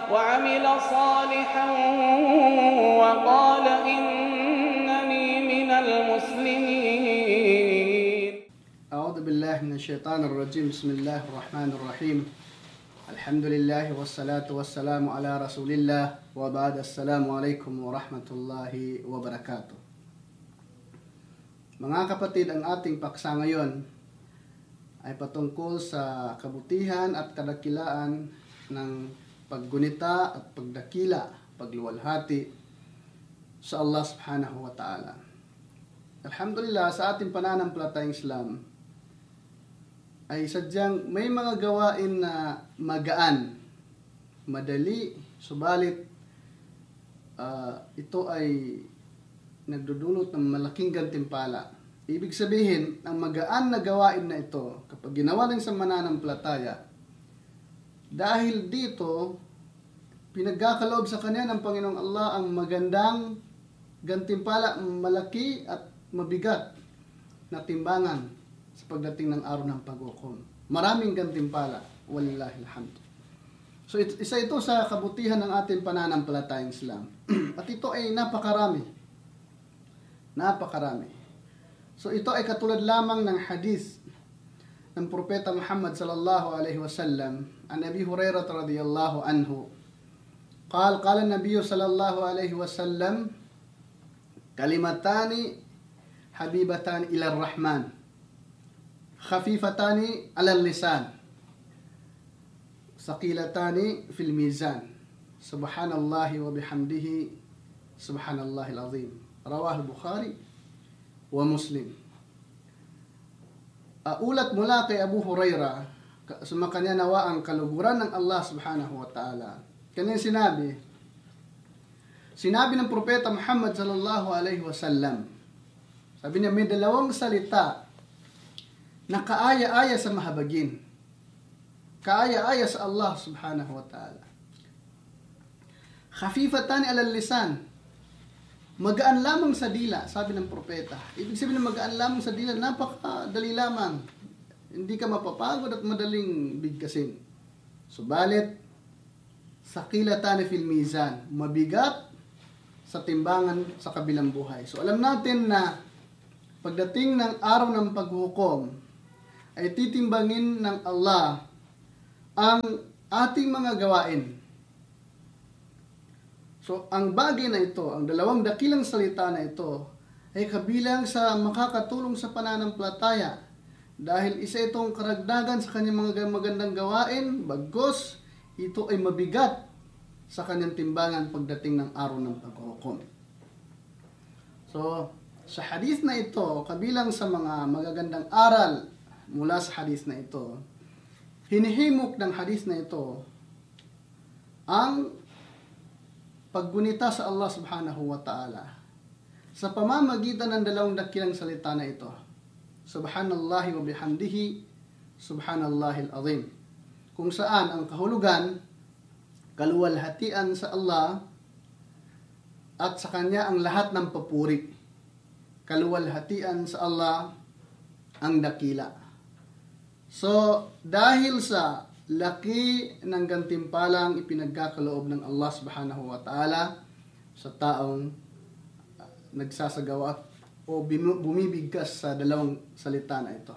وعمل صالحا وقال إنني من المسلمين. أعوذ بالله من الشيطان الرجيم. بسم الله الرحمن الرحيم. الحمد لله والصلاة والسلام على رسول الله وبعد. السلام عليكم ورحمة الله وبركاته. Mga kapatid, ang ating paksa ngayon ay patungkol sa kabutihan at kadakilaan ng paggunita at pagdakila, pagluwalhati sa Allah subhanahu wa ta'ala. Alhamdulillah, sa ating pananampalatayang Islam ay sadyang may mga gawain na magaan, madali, subalit ito ay nagdudulot ng malaking gantimpala. Ibig sabihin, ang magaan na gawain na ito, kapag ginawa ng sa mananampalataya, dahil dito, pinagkakaloob sa kanya ng Panginoong Allah ang magandang gantimpala, malaki at mabigat na timbangan sa pagdating ng araw ng paghukom. Maraming gantimpala, walillahil hamd. So isa ito sa kabutihan ng ating pananampalatayang Islam. At ito ay napakarami. So ito ay katulad lamang ng hadith ng Propeta Muhammad sallallahu alaihi wasallam an Abi Hurairah radhiyallahu anhu. قال النبي صلى الله عليه وسلم كلمتان حبيبتان إلى الرحمن خفيفتان على اللسان ثقيلتان في الميزان سبحان الله وبحمده سبحان الله العظيم. رواه البخاري ومسلم. Ulat mula kay Abu Hurairah, sumakanya nawa ang kaluguran ng Allah subhanahu wa ta'ala. Kanyang sinabi ng Propeta Muhammad sallallahu alaihi wasallam, sabi niya, may dalawang salita na kaaya-aya sa mahabagin, kaaya-aya sa Allah subhanahu wa ta'ala. Khafifatan alal lisan, magaan lamang sa dila, sabi ng propeta. Ibig sabihin na magaan lamang sa dila, napakadali lamang. Hindi ka mapapagod at madaling bigkasin. Subalit, sakilatan fil mizan, mabigat sa timbangan sa kabilang buhay. So alam natin na pagdating ng araw ng paghukom, ay titimbangin ng Allah ang ating mga gawain. So, ang bagay na ito, ang dalawang dakilang salita na ito, ay kabilang sa makakatulong sa pananampalataya. Dahil isa itong karagdagan sa kanyang mga magandang gawain, bagkus, ito ay mabigat sa kanyang timbangan pagdating ng araw ng paghukom. So, sa hadith na ito, kabilang sa mga magagandang aral mula sa hadith na ito, hinihimok ng hadith na ito ang paggunita sa Allah subhanahu wa ta'ala sa pamamagitan ng dalawang dakilang salita na ito. Subhanallahi wa bihamdihi, subhanallahil azim. Kung saan ang kahulugan, kaluwalhatian sa Allah at sa Kanya ang lahat ng papuri. Kaluwalhatian sa Allah ang dakila. So, dahil sa laki ng gantimpalang ipinagkakaloob ng Allah subhanahu wa ta'ala sa taong nagsasagawa o bumibigkas sa dalawang salita na ito.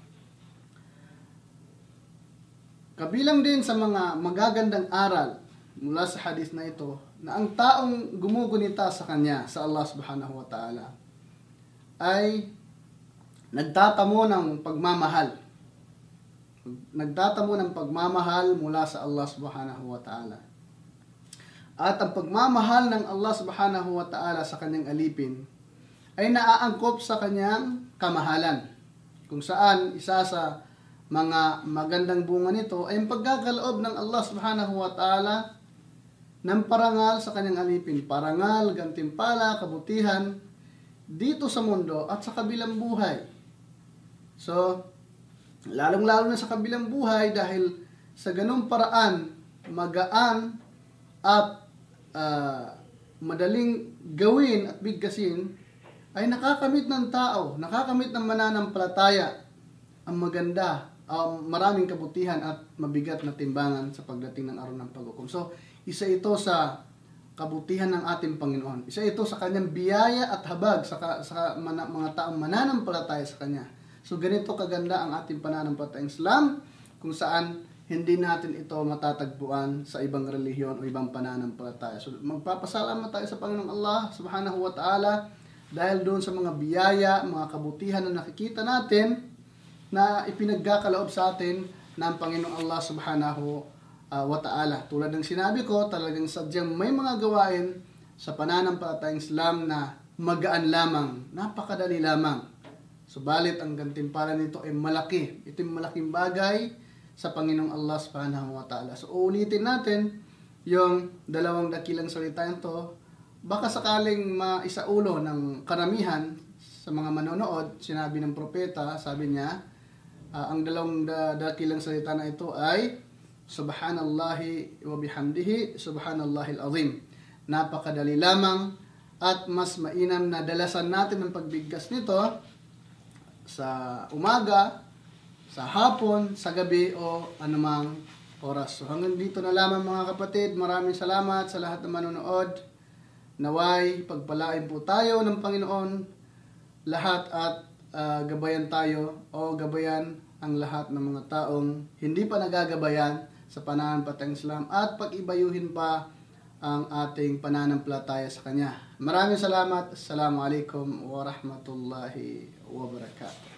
Kabilang din sa mga magagandang aral mula sa hadith na ito na ang taong gumugunita sa kanya, sa Allah subhanahu wa ta'ala, ay nagtatamo ng pagmamahal. Nagtatamo ng pagmamahal mula sa Allah subhanahu wa ta'ala. At ang pagmamahal ng Allah subhanahu wa ta'ala sa kanyang alipin ay naaangkop sa kanyang kamahalan. Kung saan isa sa mga magandang bunga nito ay ang pagkakaloob ng Allah subhanahu wa ta'ala ng parangal sa kanyang alipin. Parangal, gantimpala, kabutihan dito sa mundo at sa kabilang buhay. So, lalong-lalo na sa kabilang buhay dahil sa ganung paraan, magaan at madaling gawin at bigkasin ay nakakamit ng tao, nakakamit ng mananampalataya ang maganda, maraming kabutihan at mabigat na timbangan sa pagdating ng araw ng paghukom. So, Isa ito sa kabutihan ng ating Panginoon. Isa ito sa kanyang biyaya at habag sa mga taong mananampalataya sa kanya. So ganito kaganda ang ating pananampalatayang Islam, kung saan hindi natin ito matatagpuan sa ibang relihiyon o ibang pananampalataya. So magpapasalamat tayo sa Panginoong Allah subhanahu wa ta'ala dahil doon sa mga biyaya, mga kabutihan na nakikita natin na ipinagkakaloob sa atin ng Panginoong Allah subhanahu wa ta'ala. Tulad ng sinabi ko, talagang sadyang may mga gawain sa pananampalatayang Islam na magaan lamang, napakadali lamang. Subalit ang gantimpala nito ay malaki. Ito yung malaking bagay sa Panginoong Allah subhanahu wa ta'ala. So uulitin natin yung dalawang dakilang salita ito. Baka sakaling maisaulo ng karamihan sa mga manonood, sinabi ng propeta, sabi niya, ang dalawang dakilang salita na ito ay Subhanallahi wa bihamdihi, Subhanallahil azim. Napakadali lamang at mas mainam na dalasan natin ang pagbigkas nito sa umaga, sa hapon, sa gabi o anumang oras. So hanggang dito na lamang mga kapatid. Maraming salamat sa lahat ng manonood. Naway pagpalain po tayo ng Panginoon lahat at gabayan tayo o gabayan ang lahat ng mga taong hindi pa nagagabayan sa pananampalatayang Islam at pag-ibayuhin pa ang ating pananampalataya sa Kanya. Maraming salamat. Assalamualaikum warahmatullahi wabarakatuh.